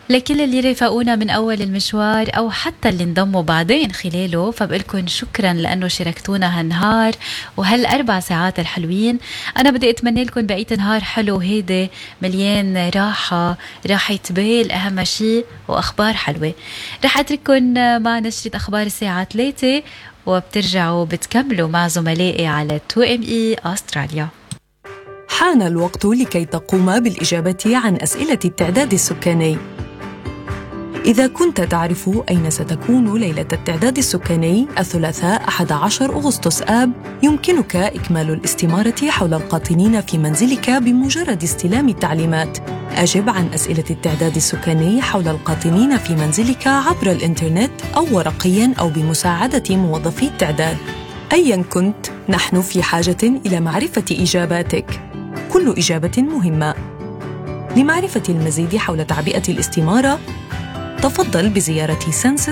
لكل اللي رافقونا من أول المشوار أو حتى اللي انضموا بعدين خلاله، فبقلكن شكرا لأنه شاركتونا هالنهار وهال4 ساعات الحلوين. أنا بدي أتمنى لكم بقية نهار حلو هيدا مليان راحة بال أهم شيء وأخبار حلوة. رح أترككم مع نشرة أخبار الساعة 3 وبترجعوا بتكملوا مع زملائي على 2ME أستراليا. حان الوقت لكي تقوم بالإجابة عن أسئلة التعداد السكاني. إذا كنت تعرف أين ستكون ليلة التعداد السكاني الثلاثاء 11 أغسطس آب، يمكنك إكمال الاستمارة حول القاطنين في منزلك بمجرد استلام التعليمات. أجب عن أسئلة التعداد السكاني حول القاطنين في منزلك عبر الإنترنت أو ورقياً أو بمساعدة موظفي التعداد. أياً كنت، نحن في حاجة إلى معرفة إجاباتك. كل إجابة مهمة. لمعرفة المزيد حول تعبئة الاستمارة، تفضل بزيارة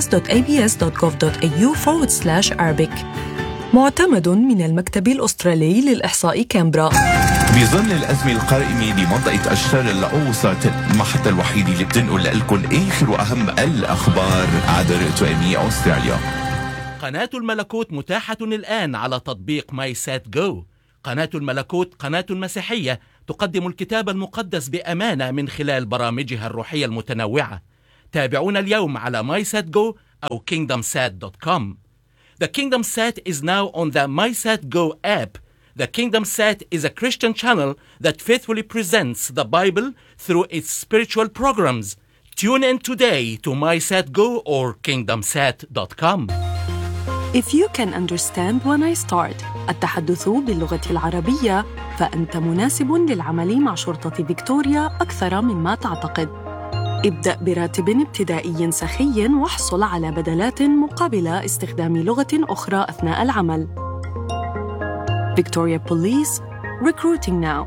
census.abs.gov.au/Arabic. معتمد من المكتب الأسترالي للإحصاء كامبرا. بظل الأزمة القائمة بمنطقة الشرق الأوسط، المحطة الوحيدة اللي بتنقل لكم آخر وأهم الأخبار عبر 2ME أستراليا. قناة الملكوت متاحة الآن على تطبيق ماي سات جو. قناة الملكوت قناة مسيحية تقدم الكتاب المقدس بأمانة من خلال برامجها الروحية المتنوعة. تابعونا اليوم على MySatGo أو KingdomSat.com. The KingdomSat is now on the MySatGo app. The KingdomSat is a Christian channel that faithfully presents the Bible through its spiritual programs. Tune in today to MySatGo or KingdomSat.com. If you can understand when I start التحدث باللغة العربية، فأنت مناسب للعمل مع شرطة فيكتوريا أكثر مما تعتقد. ابدأ براتب ابتدائي سخي واحصل على بدلات مقابل استخدام لغة أخرى أثناء العمل. Victoria Police, recruiting now.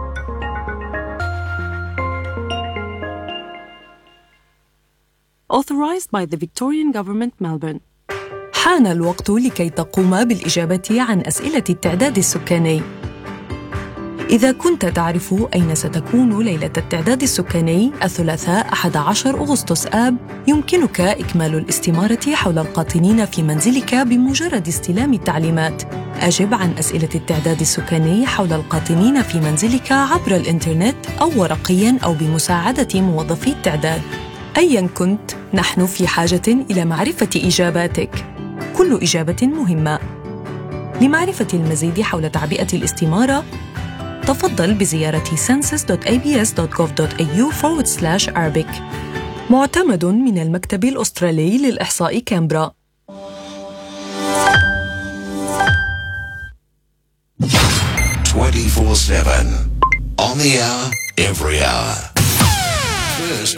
Authorized by the Victorian Government, Melbourne. حان الوقت لكي تقوم بالإجابة عن أسئلة التعداد السكاني. إذا كنت تعرف أين ستكون ليلة التعداد السكاني الثلاثاء 11 أغسطس آب، يمكنك إكمال الاستمارة حول القاطنين في منزلك بمجرد استلام التعليمات. أجب عن أسئلة التعداد السكاني حول القاطنين في منزلك عبر الإنترنت أو ورقياً أو بمساعدة موظفي التعداد. أياً كنت، نحن في حاجة إلى معرفة إجاباتك. كل إجابة مهمة. لمعرفة المزيد حول تعبئة الاستمارة، تفضل بزيارة census.abs.gov.au/Arabic. معتمد من المكتب الأسترالي للإحصاء كامبرا. 24/7 on the hour, every hour. First.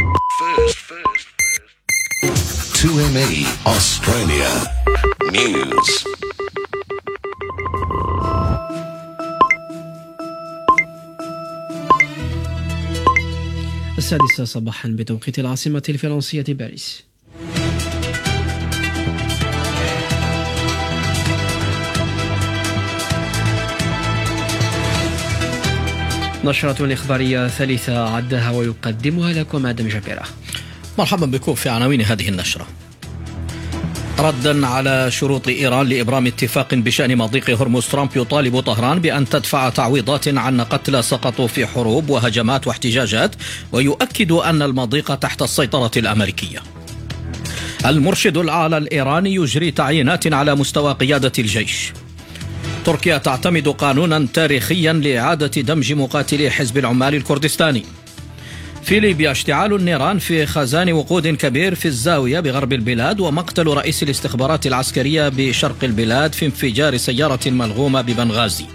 2ME Australia News. السادسة صباحا بتوقيت العاصمة الفرنسية باريس. نشرة الإخبارية ثالثة عدها ويقدمها لكم آدم جابيرة. مرحبا بكم في عناوين هذه النشرة. ردا على شروط إيران لإبرام اتفاق بشأن مضيق هرمز، ترامب يطالب طهران بأن تدفع تعويضات عن قتلى سقطوا في حروب وهجمات واحتجاجات، ويؤكد أن المضيق تحت السيطرة الأمريكية. المرشد الأعلى الإيراني يجري تعيينات على مستوى قيادة الجيش. تركيا تعتمد قانونا تاريخيا لإعادة دمج مقاتلي حزب العمال الكردستاني. في ليبيا اشتعال النيران في خزان وقود كبير في الزاوية بغرب البلاد، ومقتل رئيس الاستخبارات العسكرية بشرق البلاد في انفجار سيارة ملغومة ببنغازي.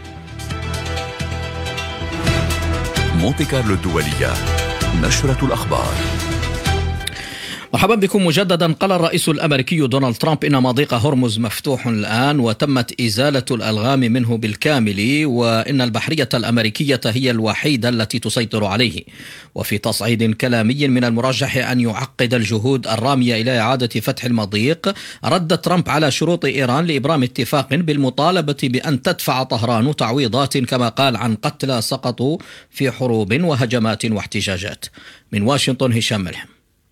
مونتي كارلو الدولية، نشرة الأخبار. مرحبا بكم مجددا. قال الرئيس الأمريكي دونالد ترامب إن مضيق هرمز مفتوح الآن وتمت إزالة الألغام منه بالكامل، وإن البحرية الأمريكية هي الوحيدة التي تسيطر عليه. وفي تصعيد كلامي من المرجح أن يعقد الجهود الرامية إلى إعادة فتح المضيق، رد ترامب على شروط إيران لإبرام اتفاق بالمطالبة بأن تدفع طهران تعويضات كما قال عن قتلى سقطوا في حروب وهجمات واحتجاجات. من واشنطن هشام ملحم.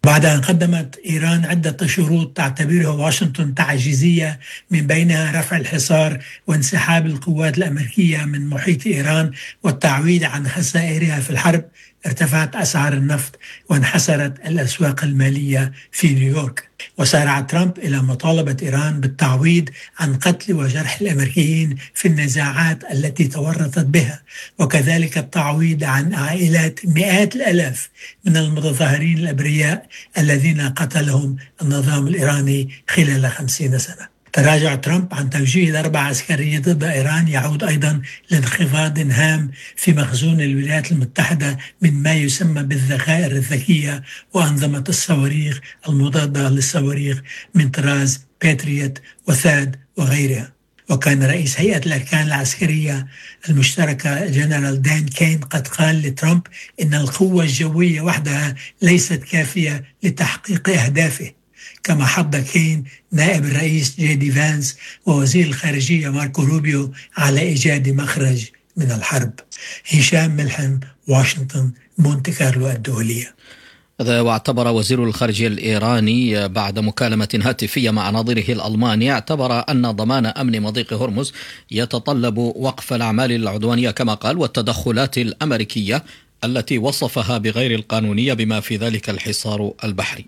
بعد أن قدمت إيران عدة شروط تعتبرها واشنطن تعجيزية، من بينها رفع الحصار وانسحاب القوات الأمريكية من محيط إيران والتعويض عن خسائرها في الحرب، ارتفعت أسعار النفط وانحسرت الأسواق المالية في نيويورك. وسارع ترامب إلى مطالبة إيران بالتعويض عن قتل وجرح الأمريكيين في النزاعات التي تورطت بها، وكذلك التعويض عن عائلات مئات الآلاف من المتظاهرين الأبرياء الذين قتلهم النظام الإيراني خلال 50 سنة. تراجع ترامب عن توجيه ضربة عسكرية ضد إيران يعود أيضا لانخفاض هام في مخزون الولايات المتحدة من ما يسمى بالذخائر الذكية وأنظمة الصواريخ المضادة للصواريخ من طراز باتريوت وثاد وغيرها. وكان رئيس هيئة الأركان العسكرية المشتركة جنرال دان كين قد قال لترامب إن القوة الجوية وحدها ليست كافية لتحقيق أهدافه. كما حض كين نائب الرئيس جي دي فانس ووزير الخارجية ماركو روبيو على إيجاد مخرج من الحرب. هشام ملحم، واشنطن، مونte كارلو الدولية. هذا واعتبر وزير الخارجية الإيراني بعد مكالمة هاتفية مع نظيره الألماني، اعتبر أن ضمان أمن مضيق هرمز يتطلب وقف الأعمال العدوانية كما قال، والتدخلات الأمريكية التي وصفها بغير القانونية بما في ذلك الحصار البحري.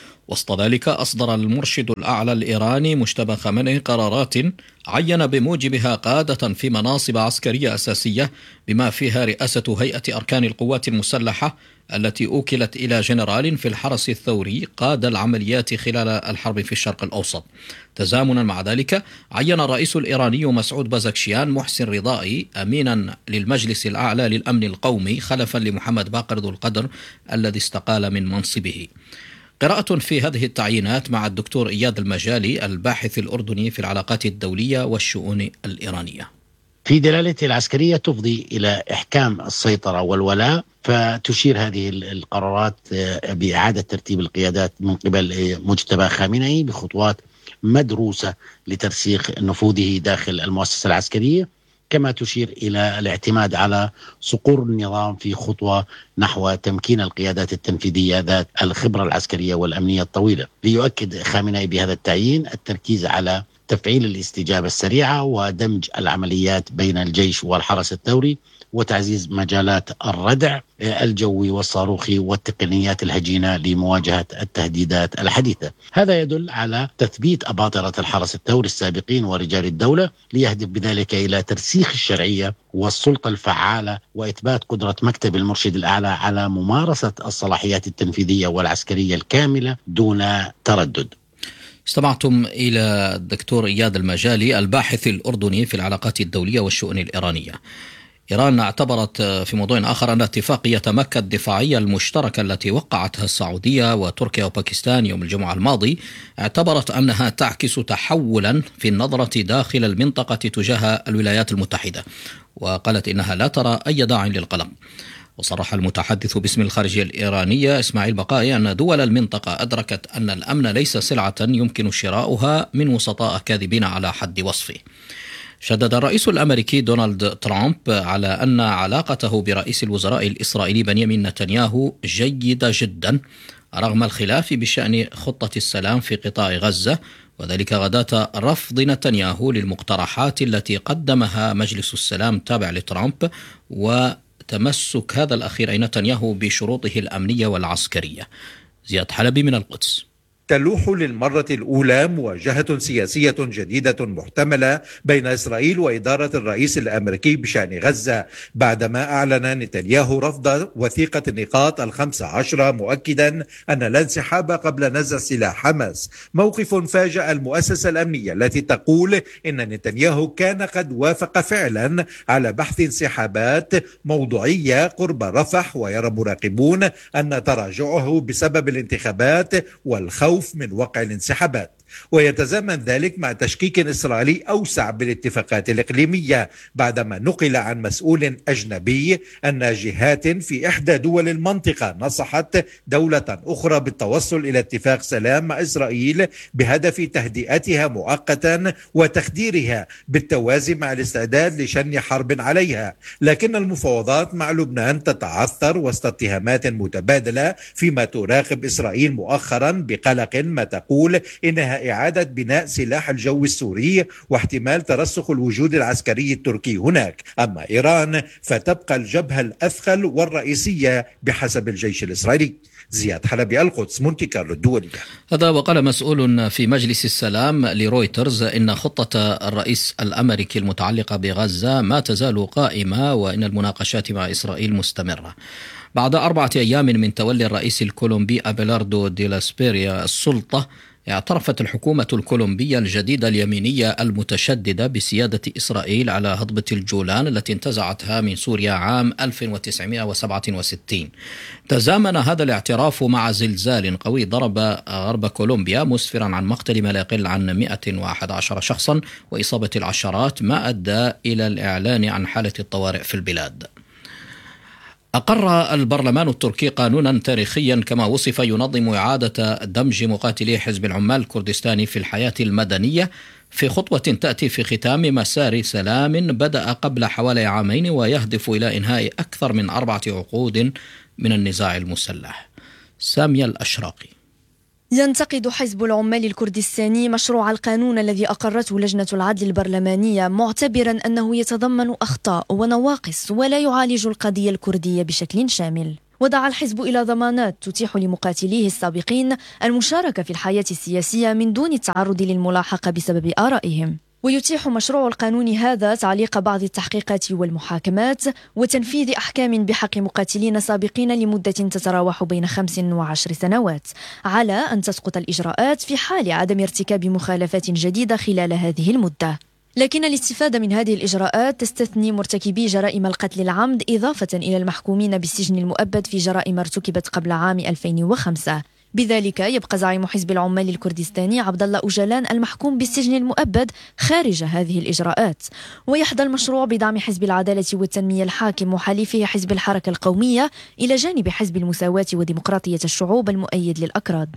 وسط ذلك أصدر المرشد الأعلى الإيراني مجتبى خامنئي قرارات عين بموجبها قادة في مناصب عسكرية أساسية بما فيها رئاسة هيئة أركان القوات المسلحة التي أوكلت إلى جنرال في الحرس الثوري قاد العمليات خلال الحرب في الشرق الأوسط. تزامنا مع ذلك عين الرئيس الإيراني مسعود بازكشيان محسن رضائي أمينا للمجلس الأعلى للأمن القومي خلفا لمحمد باقر ذو القدر الذي استقال من منصبه. قراءة في هذه التعيينات مع الدكتور إياد المجالي الباحث الأردني في العلاقات الدولية والشؤون الإيرانية. في دلالته العسكرية تفضي إلى إحكام السيطرة والولاء، فتشير هذه القرارات بإعادة ترتيب القيادات من قبل مجتبى خامنئي بخطوات مدروسة لترسيخ نفوذه داخل المؤسسة العسكرية، كما تشير إلى الاعتماد على صقور النظام في خطوة نحو تمكين القيادات التنفيذية ذات الخبرة العسكرية والأمنية الطويلة. ليؤكد خامنئي بهذا التعيين التركيز على تفعيل الاستجابة السريعة ودمج العمليات بين الجيش والحرس الثوري، وتعزيز مجالات الردع الجوي والصاروخي والتقنيات الهجينة لمواجهة التهديدات الحديثة. هذا يدل على تثبيت أباطرة الحرس الثوري السابقين ورجال الدولة، ليهدف بذلك إلى ترسيخ الشرعية والسلطة الفعالة وإثبات قدرة مكتب المرشد الأعلى على ممارسة الصلاحيات التنفيذية والعسكرية الكاملة دون تردد. استمعتم إلى الدكتور إياد المجالي الباحث الأردني في العلاقات الدولية والشؤون الإيرانية. إيران اعتبرت في موضوع آخر أن اتفاقية مكة الدفاعية المشتركة التي وقعتها السعودية وتركيا وباكستان يوم الجمعة الماضي اعتبرت أنها تعكس تحولا في النظرة داخل المنطقة تجاه الولايات المتحدة، وقالت إنها لا ترى أي داعي للقلق. وصرح المتحدث باسم الخارجية الإيرانية إسماعيل بقائي أن دول المنطقة أدركت أن الأمن ليس سلعة يمكن شراؤها من وسطاء كاذبين على حد وصفه. شدد الرئيس الأمريكي دونالد ترامب على أن علاقته برئيس الوزراء الإسرائيلي بنيامين نتنياهو جيدة جدا رغم الخلاف بشأن خطة السلام في قطاع غزة، وذلك غداة رفض نتنياهو للمقترحات التي قدمها مجلس السلام تابع لترامب، وتمسك هذا الأخير أي نتنياهو بشروطه الأمنية والعسكرية. زياد حلبي من القدس. تلوح للمرة الأولى مواجهة سياسية جديدة محتملة بين إسرائيل وإدارة الرئيس الأمريكي بشأن غزة، بعدما أعلن نتنياهو رفض وثيقة النقاط 15 مؤكدا أن الانسحاب قبل نزع سلاح حماس، موقف فاجأ المؤسسة الأمنية التي تقول إن نتنياهو كان قد وافق فعلا على بحث انسحابات موضوعية قرب رفح، ويرى مراقبون أن تراجعه بسبب الانتخابات والخوف من وقع الانسحابات. ويتزامن ذلك مع تشكيك إسرائيلي أوسع بالاتفاقات الإقليمية بعدما نقل عن مسؤول أجنبي أن جهات في إحدى دول المنطقة نصحت دولة أخرى بالتوصل إلى اتفاق سلام مع إسرائيل بهدف تهدئتها مؤقتا وتخديرها بالتوازي مع الاستعداد لشن حرب عليها. لكن المفاوضات مع لبنان تتعثر وسط اتهامات متبادلة، فيما تراقب إسرائيل مؤخرا بقلق ما تقول إنها إعادة بناء سلاح الجو السوري واحتمال ترسخ الوجود العسكري التركي هناك. أما إيران فتبقى الجبهة الأثقل والرئيسية بحسب الجيش الإسرائيلي. زياد حلبي، القدس، مونتي كارلو الدولية. هذا وقال مسؤول في مجلس السلام لرويترز إن خطة الرئيس الأمريكي المتعلقة بغزة ما تزال قائمة وإن المناقشات مع إسرائيل مستمرة. بعد 4 أيام من تولي الرئيس الكولومبي أبيلاردو دي لاسبيريا السلطة، اعترفت الحكومة الكولومبية الجديدة اليمينية المتشددة بسيادة إسرائيل على هضبة الجولان التي انتزعتها من سوريا عام 1967. تزامن هذا الاعتراف مع زلزال قوي ضرب غرب كولومبيا مسفرا عن مقتل ما لا يقل عن 111 شخصا وإصابة العشرات، ما أدى إلى الإعلان عن حالة الطوارئ في البلاد. أقر البرلمان التركي قانونا تاريخيا كما وصف ينظم إعادة دمج مقاتلي حزب العمال الكردستاني في الحياة المدنية، في خطوة تأتي في ختام مسار سلام بدأ قبل حوالي 2 عام ويهدف إلى إنهاء أكثر من 4 عقود من النزاع المسلح. سامية الأشراقي. ينتقد حزب العمال الكردستاني مشروع القانون الذي أقرته لجنة العدل البرلمانية، معتبرا أنه يتضمن أخطاء ونواقص ولا يعالج القضية الكردية بشكل شامل. ودعا الحزب إلى ضمانات تتيح لمقاتليه السابقين المشاركة في الحياة السياسية من دون التعرض للملاحقة بسبب آرائهم. ويتيح مشروع القانون هذا تعليق بعض التحقيقات والمحاكمات وتنفيذ أحكام بحق مقاتلين سابقين لمدة تتراوح بين 5 و10 سنوات، على أن تسقط الإجراءات في حال عدم ارتكاب مخالفات جديدة خلال هذه المدة. لكن الاستفادة من هذه الإجراءات تستثني مرتكبي جرائم القتل العمد إضافة إلى المحكومين بالسجن المؤبد في جرائم ارتكبت قبل عام 2005. بذلك يبقى زعيم حزب العمال الكردستاني عبد الله أوجلان المحكوم بالسجن المؤبد خارج هذه الإجراءات. ويحظى المشروع بدعم حزب العدالة والتنمية الحاكم وحليفه حزب الحركة القومية، إلى جانب حزب المساواة وديمقراطية الشعوب المؤيد للأكراد.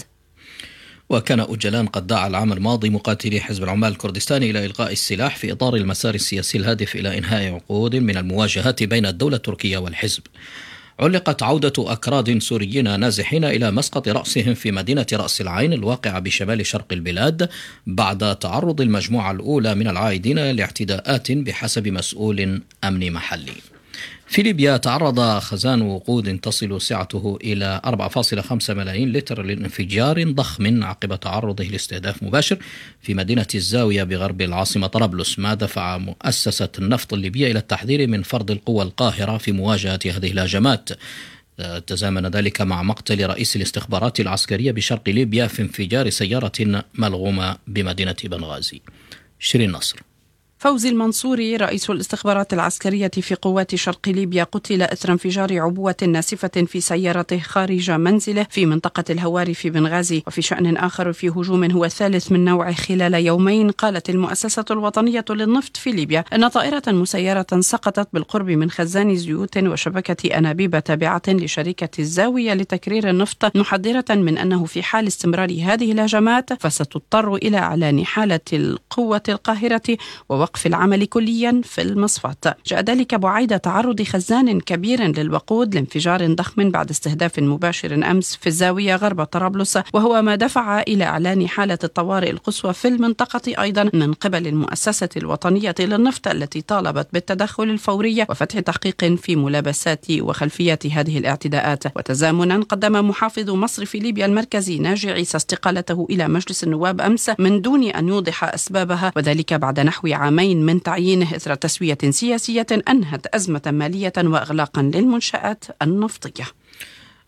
وكان أوجلان قد دعا العام الماضي مقاتلي حزب العمال الكردستاني إلى إلغاء السلاح في إطار المسار السياسي الهادف إلى إنهاء عقود من المواجهات بين الدولة التركية والحزب. علقت عودة أكراد سوريين نازحين إلى مسقط رأسهم في مدينة رأس العين الواقعة بشمال شرق البلاد بعد تعرض المجموعة الأولى من العائدين لاعتداءات بحسب مسؤول أمني محلي. في ليبيا تعرض خزان وقود تصل سعته إلى 4.5 ملايين لتر لانفجار ضخم عقب تعرضه لاستهداف مباشر في مدينة الزاوية بغرب العاصمة طرابلس، ما دفع مؤسسة النفط الليبية إلى التحذير من فرض القوى القاهرة في مواجهة هذه الهجمات. تزامن ذلك مع مقتل رئيس الاستخبارات العسكرية بشرق ليبيا في انفجار سيارة ملغومة بمدينة بنغازي. شيرين نصر. فوزي المنصوري رئيس الاستخبارات العسكرية في قوات شرق ليبيا قتل إثر انفجار عبوة ناسفة في سيارته خارج منزله في منطقة الهواري في بنغازي. وفي شأن آخر، في هجوم هو الثالث من نوعه خلال يومين، قالت المؤسسة الوطنية للنفط في ليبيا أن طائرة مسيرة سقطت بالقرب من خزان زيوت وشبكة أنابيب تابعة لشركة الزاوية لتكرير النفط، محذرة من أنه في حال استمرار هذه الهجمات فستضطر إلى إعلان حالة القوة القاهرة ووقف العمل كليا في المصفات. جاء ذلك بعيد تعرض خزان كبير للوقود لانفجار ضخم بعد استهداف مباشر أمس في الزاوية غرب طرابلس، وهو ما دفع إلى إعلان حالة الطوارئ القصوى في المنطقة أيضا من قبل المؤسسة الوطنية للنفط التي طالبت بالتدخل الفوري وفتح تحقيق في ملابسات وخلفيات هذه الاعتداءات. وتزامنا قدم محافظ مصرف ليبيا المركزي ناجي عيسى استقالته إلى مجلس النواب أمس من دون أن يوضح أسبابها، وذلك بعد نحو عامين من تعيينه إثر تسوية سياسية أنهت أزمة مالية وإغلاقا للمنشآت النفطية.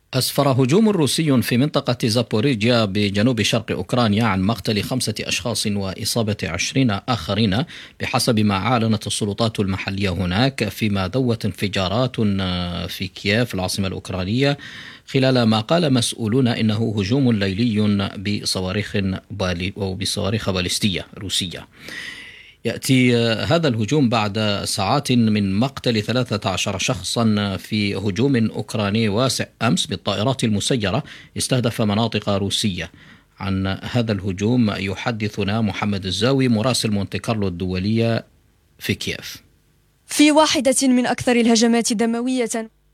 أسفر هجوم روسي في منطقة زابوريجيا بجنوب شرق أوكرانيا عن مقتل 5 أشخاص وإصابة 20 آخرين بحسب ما أعلنت السلطات المحلية هناك، فيما دوت انفجارات في كييف العاصمة الأوكرانية، خلال ما قال مسؤولون إنه هجوم ليلي بصواريخ باليستية روسية. يأتي هذا الهجوم بعد ساعات من مقتل 13 شخصا في هجوم أوكراني واسع أمس بالطائرات المسيرة استهدف مناطق روسية. عن هذا الهجوم يحدثنا محمد الزاوي مراسل مونتي كارلو الدولية في كييف. في واحدة من أكثر الهجمات دموية.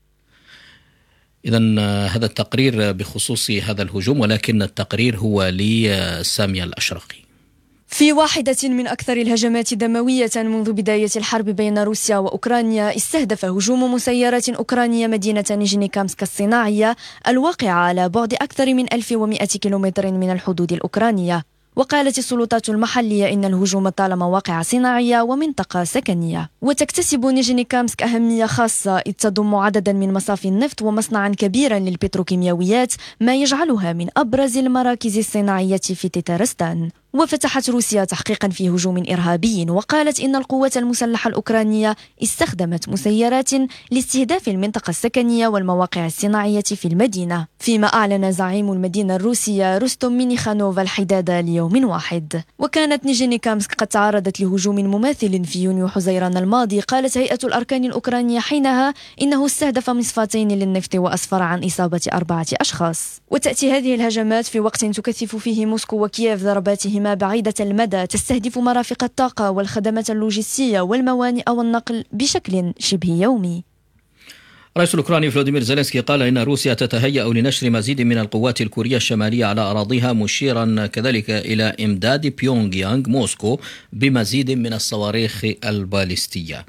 إذن هذا التقرير بخصوص هذا الهجوم، ولكن التقرير هو لسامية الأشرقي. في واحدة من أكثر الهجمات دموية منذ بداية الحرب بين روسيا وأوكرانيا، استهدف هجوم مسيرات أوكرانية مدينة نيجنيكامسك الصناعية الواقعة على بعد أكثر من 1100 كيلومتر من الحدود الأوكرانية. وقالت السلطات المحلية إن الهجوم طال مواقع صناعية ومنطقة سكنية. وتكتسب نيجنيكامسك أهمية خاصة إذ تضم عددا من مصافي النفط ومصنعا كبيرا للبتروكيماويات، ما يجعلها من أبرز المراكز الصناعية في تتارستان. وفتحت روسيا تحقيقا في هجوم إرهابي، وقالت إن القوات المسلحة الأوكرانية استخدمت مسيرات لاستهداف المنطقة السكنية والمواقع الصناعية في المدينة، فيما أعلن زعيم المدينة الروسية روستوم مينيخانوف الحداد ليوم واحد. وكانت نيجنيكامسك قد تعرضت لهجوم مماثل في يونيو حزيران الماضي. قالت هيئة الأركان الأوكرانية حينها إنه استهدف مصفاتين للنفط وأسفر عن إصابة 4 أشخاص. وتأتي هذه الهجمات في وقت تكثف فيه موسكو وكييف ضرباتهما بعيدة المدى تستهدف مرافق الطاقة والخدمات اللوجستية والموانئ والنقل بشكل شبه يومي. الرئيس الأوكراني فلاديمير زيلينسكي قال إن روسيا تتهيأ لنشر مزيد من القوات الكورية الشمالية على أراضيها، مشيرا كذلك إلى إمداد بيونغ يانغ موسكو بمزيد من الصواريخ الباليستية.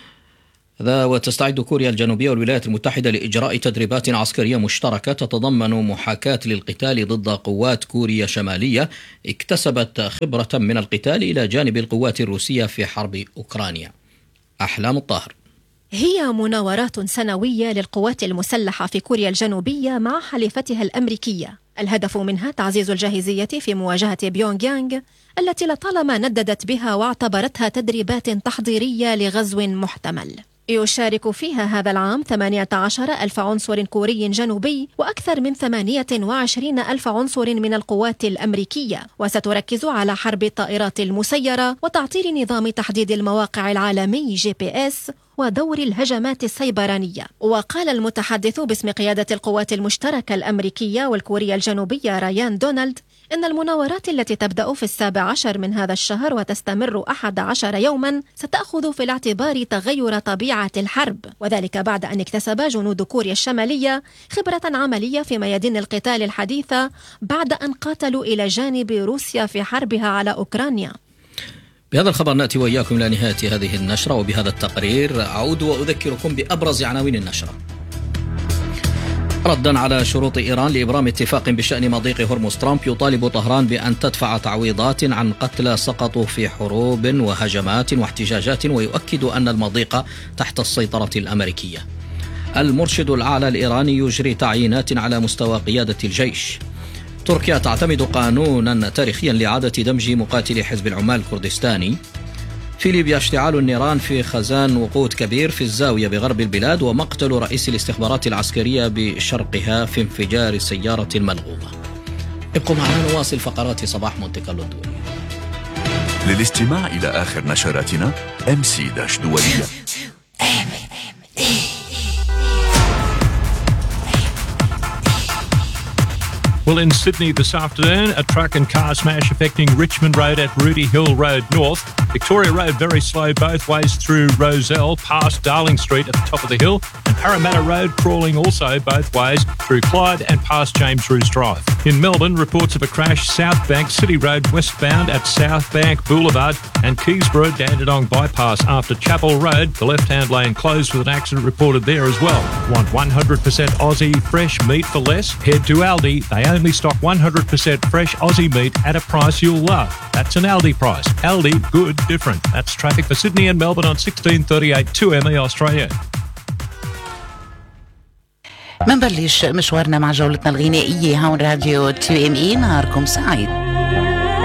وتستعد كوريا الجنوبية والولايات المتحدة لإجراء تدريبات عسكرية مشتركة تتضمن محاكاة للقتال ضد قوات كوريا شمالية اكتسبت خبرة من القتال إلى جانب القوات الروسية في حرب أوكرانيا. أحلام الطاهر. هي مناورات سنوية للقوات المسلحة في كوريا الجنوبية مع حليفتها الأمريكية، الهدف منها تعزيز الجاهزية في مواجهة بيونغ يانغ التي لطالما نددت بها واعتبرتها تدريبات تحضيرية لغزو محتمل. يشارك فيها هذا العام 18,000 عنصر كوري جنوبي وأكثر من 28,000 عنصر من القوات الأمريكية، وستركز على حرب الطائرات المسيرة وتعطيل نظام تحديد المواقع العالمي GPS ودور الهجمات السيبرانية. وقال المتحدث باسم قيادة القوات المشتركة الأمريكية والكورية الجنوبية رايان دونالد إن المناورات التي تبدأ في 17 من هذا الشهر وتستمر 11 يوما ستأخذ في الاعتبار تغير طبيعة الحرب، وذلك بعد أن اكتسب جنود كوريا الشمالية خبرة عملية في ميادين القتال الحديثة بعد أن قاتلوا إلى جانب روسيا في حربها على أوكرانيا. بهذا الخبر نأتي وإياكم إلى نهاية هذه النشرة، وبهذا التقرير أعود وأذكركم بأبرز عناوين النشرة. ردا على شروط إيران لإبرام اتفاق بشأن مضيق هرمز، ترامب يطالب طهران بأن تدفع تعويضات عن قتلى سقطوا في حروب وهجمات واحتجاجات، ويؤكد أن المضيق تحت السيطرة الأمريكية. المرشد الأعلى الإيراني يجري تعيينات على مستوى قيادة الجيش. تركيا تعتمد قانونا تاريخيا لإعادة دمج مقاتلي حزب العمال الكردستاني. في ليبيا اشتعال النيران في خزان وقود كبير في الزاوية بغرب البلاد، ومقتل رئيس الاستخبارات العسكرية بشرقها في انفجار سيارة ملغومة. ابقوا معنا نواصل فقرات صباح مونتي كارلو الدولية. للاستماع إلى آخر نشراتنا MC- دولية. Well, in Sydney this afternoon, a truck and car smash affecting Richmond Road at Rooty Hill Road North. Victoria Road very slow both ways through Rozelle past Darling Street at the top of the hill, and Parramatta Road crawling also both ways through Clyde and past James Roos Drive. In Melbourne, reports of a crash South Bank City Road westbound at South Bank Boulevard and Keysborough Dandenong bypass after Chapel Road. The left-hand lane closed with an accident reported there as well. Want 100% Aussie fresh meat for less? Head to Aldi. They only stock 100% fresh Aussie meat at a price you'll love. That's an Aldi price. Aldi, good, different. That's traffic for Sydney and Melbourne on 1638 2ME Australia. منبلش مشوارنا مع جولتنا الغنائية هون راديو 2ME. نهاركم سعيد.